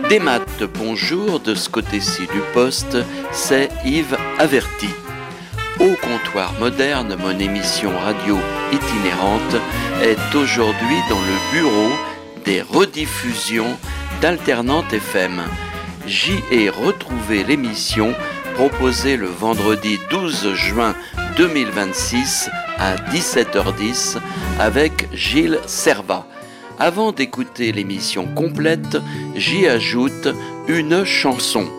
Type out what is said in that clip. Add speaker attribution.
Speaker 1: Des maths, bonjour, de ce côté-ci du poste, c'est Yves Averti. Au comptoir moderne, mon émission radio itinérante est aujourd'hui dans le bureau des rediffusions d'Alternante FM. J'y ai retrouvé l'émission proposée le vendredi 12 juin 2026 à 17h10 avec Gilles Servat. Avant d'écouter l'émission complète, j'y ajoute une chanson.